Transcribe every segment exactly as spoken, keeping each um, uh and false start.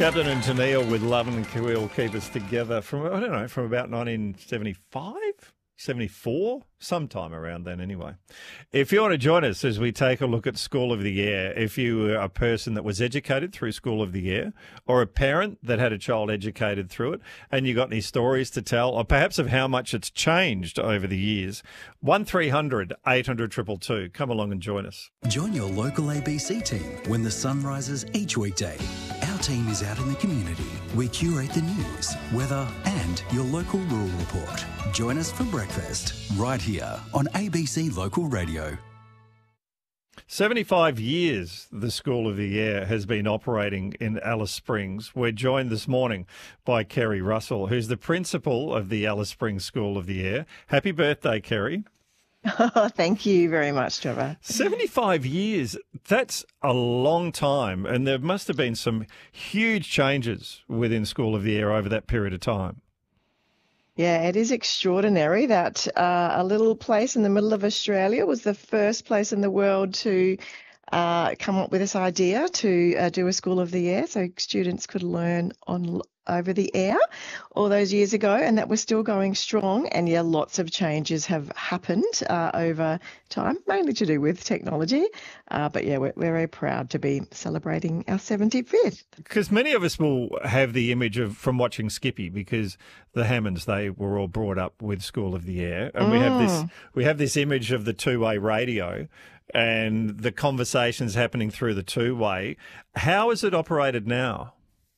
Captain and Tennille with Lovin' and Will keep us together from, I don't know, from about nineteen seventy-five, seventy-four, sometime around then anyway. If you want to join us as we take a look at School of the Year, if you were a person that was educated through School of the Year or a parent that had a child educated through it and you got any stories to tell or perhaps of how much it's changed over the years, one three hundred eight hundred two two two. Come along and join us. Join your local A B C team when the sun rises each weekday. Our team is out in the community. We curate the news, weather and your local rural report. Join us for breakfast right here on A B C Local Radio. seventy-five years the School of the Year has been operating in Alice Springs. We're joined this morning by Kerry Russell, who's the principal of the Alice Springs School of the Year. Happy birthday, Kerry. Oh, thank you very much, Trevor. seventy-five years, that's a long time, and there must have been some huge changes within School of the Year over that period of time. Yeah, it is extraordinary that uh, a little place in the middle of Australia was the first place in the world to uh, come up with this idea to uh, do a School of the Year, so students could learn on over the air all those years ago, and that was still going strong. And yeah, lots of changes have happened uh, over time, mainly to do with technology. Uh, but yeah, we're, we're very proud to be celebrating our seventy-fifth. Because many of us will have the image of from watching Skippy, because the Hammonds, they were all brought up with School of the Air, and mm. we have this we have this image of the two-way radio and the conversations happening through the two-way. How is it operated now?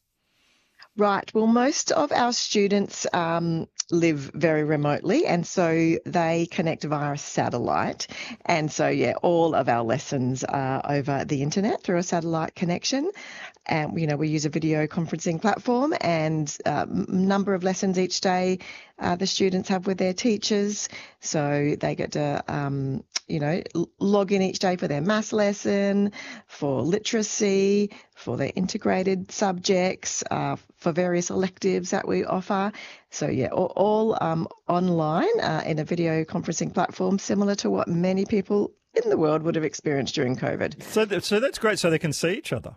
Right. Well, most of our students um, live very remotely, and so they connect via satellite. And so, yeah, all of our lessons are over the internet through a satellite connection. And, you know, we use a video conferencing platform, and a uh, number of lessons each day uh, the students have with their teachers. So they get to, um, you know, log in each day for their maths lesson, for literacy, for their integrated subjects, uh, for various electives that we offer. So, yeah, all, all um, online uh, in a video conferencing platform, similar to what many people in the world would have experienced during COVID. So, th- so that's great. So they can see each other.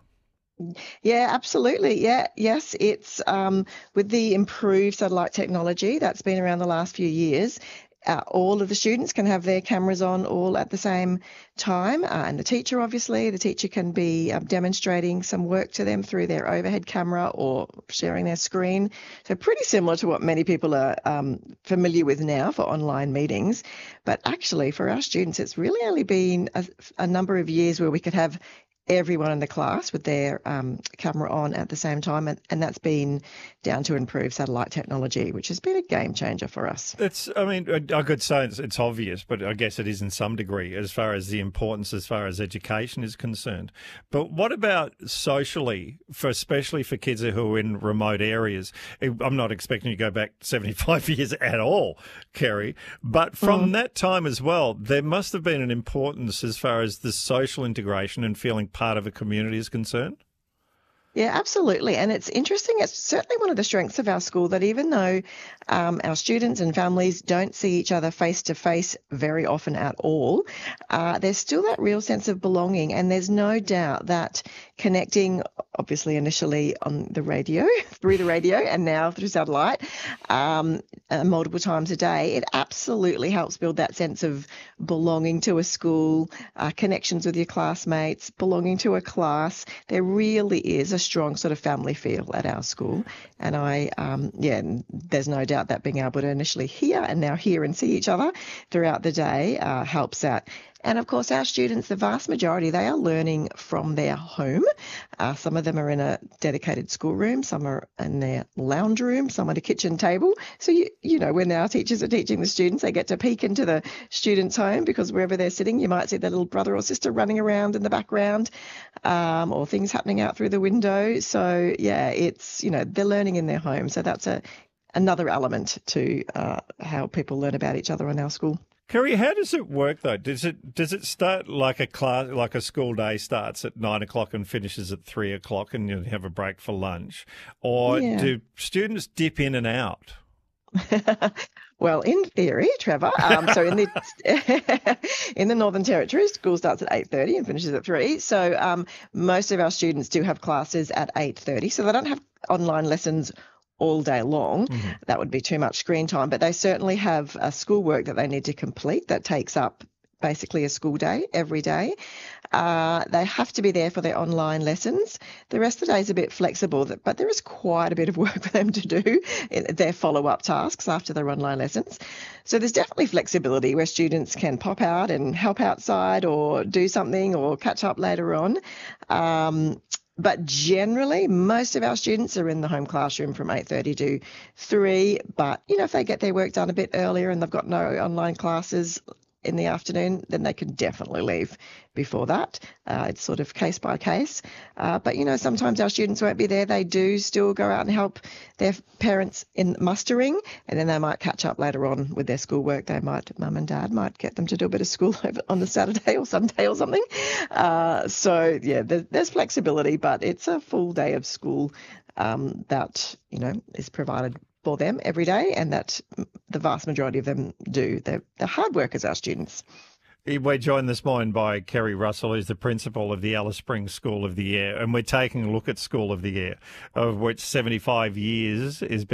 Yeah, absolutely. Yeah, yes, it's um, with the improved satellite technology that's been around the last few years. Uh, all of the students can have their cameras on all at the same time, uh, and the teacher, obviously, the teacher can be uh, demonstrating some work to them through their overhead camera or sharing their screen. So pretty similar to what many people are um, familiar with now for online meetings. But actually, for our students, it's really only been a, a number of years where we could have everyone in the class with their um, camera on at the same time, and, and that's been down to improved satellite technology, which has been a game changer for us. It's, I mean, I could say it's, it's obvious, but I guess it is in some degree as far as the importance, as far as education is concerned. But what about socially, for especially for kids who are in remote areas? I'm not expecting you to go back seventy-five years at all, Kerry, but from mm. that time as well, there must have been an importance as far as the social integration and feeling part of a community is concerned? Yeah, absolutely. And it's interesting. It's certainly one of the strengths of our school that even though um, our students and families don't see each other face to face very often at all, uh, there's still that real sense of belonging. And there's no doubt that connecting, obviously initially on the radio, through the radio, and now through satellite, um, uh, multiple times a day, it absolutely helps build that sense of belonging to a school, uh, connections with your classmates, belonging to a class. There really is a strong sort of family feel at our school. And I, um, yeah, there's no doubt that being able to initially hear and now hear and see each other throughout the day uh, helps that. And of course, our students, the vast majority, they are learning from their home. Uh, some of them are in a dedicated schoolroom, some are in their lounge room, some at a kitchen table. So, you, you know, when our teachers are teaching the students, they get to peek into the student's home, because wherever they're sitting, you might see their little brother or sister running around in the background, um, or things happening out through the window. So, yeah, it's, you know, they're learning in their home. So that's a another element to uh, how people learn about each other in our school. Kerry, how does it work though? Does it does it start like a class, like a school day starts at nine o'clock and finishes at three o'clock, and you have a break for lunch, or Yeah. do students dip in and out? Well, in theory, Trevor, um, so in the in the Northern Territory, school starts at eight thirty and finishes at three. So um, most of our students do have classes at eight thirty, so they don't have online lessons all day long. Mm-hmm. That would be too much screen time, but they certainly have a schoolwork that they need to complete that takes up basically a school day every day. Uh, they have to be there for their online lessons. The rest of the day is a bit flexible, but there is quite a bit of work for them to do in their follow-up tasks after their online lessons. So there's definitely flexibility where students can pop out and help outside or do something or catch up later on. Um, But generally, most of our students are in the home classroom from eight thirty to three. But, you know, if they get their work done a bit earlier and they've got no online classes in the afternoon, then they can definitely leave before that. Uh, it's sort of case by case. Uh, but, you know, sometimes our students won't be there. They do still go out and help their parents in mustering, and then they might catch up later on with their schoolwork. They might, mum and dad might get them to do a bit of school on the Saturday or Sunday or something. Uh, so, yeah, there, there's flexibility, but it's a full day of school um, that, you know, is provided for them every day, and that the vast majority of them do. They're, they're hard workers, our students. We're joined this morning by Kerry Russell, who's the principal of the Alice Springs School of the Air, and we're taking a look at School of the Air, of which seventy-five years is